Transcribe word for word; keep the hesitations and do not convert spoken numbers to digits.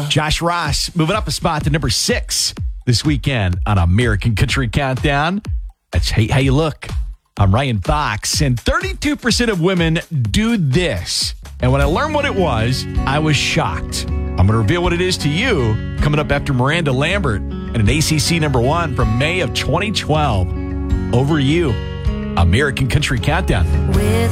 Josh Ross moving up a spot to number six this weekend on American Country Countdown. That's Hate How You Look. I'm Ryan Fox, and thirty-two percent of women do this. And when I learned what it was, I was shocked. I'm going to reveal what it is to you coming up after Miranda Lambert and an A C C number one from May of twenty twelve. Over You, American Country Countdown. With